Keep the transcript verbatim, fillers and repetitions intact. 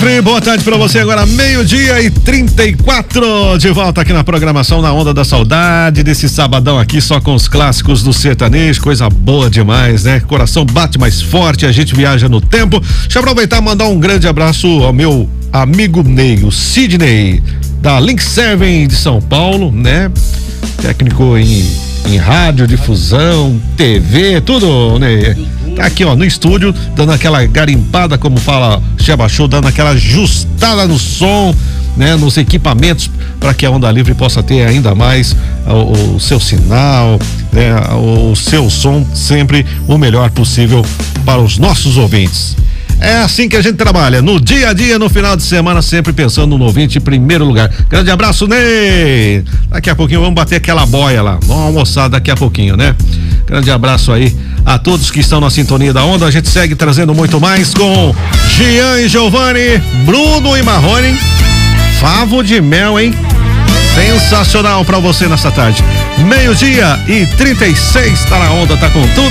Livre, boa tarde pra você agora, meio-dia e trinta e quatro, de volta aqui na programação Na Onda da Saudade, desse sabadão aqui só com os clássicos do sertanejo, coisa boa demais, né? Coração bate mais forte, a gente viaja no tempo. Deixa eu aproveitar e mandar um grande abraço ao meu amigo Ney, o Sidney, da Link sete de São Paulo, né? Técnico em, em rádio, difusão, T V, tudo, né? Tá aqui, ó, no estúdio, dando aquela garimpada, como fala Cheba Show, dando aquela ajustada no som, né, nos equipamentos, para que a Onda Livre possa ter ainda mais o, o seu sinal, né, o, o seu som, sempre o melhor possível para os nossos ouvintes. É assim que a gente trabalha, no dia a dia, no final de semana, sempre pensando no ouvinte em primeiro lugar. Grande abraço, Ney! Daqui a pouquinho vamos bater aquela boia lá, vamos almoçar daqui a pouquinho, né? Grande abraço aí a todos que estão na sintonia da Onda. A gente segue trazendo muito mais com Gian e Giovanni, Bruno e Marrone, favo de mel, hein? Sensacional pra você nessa tarde. Meio-dia e trinta e seis, tá na Onda, tá com tudo.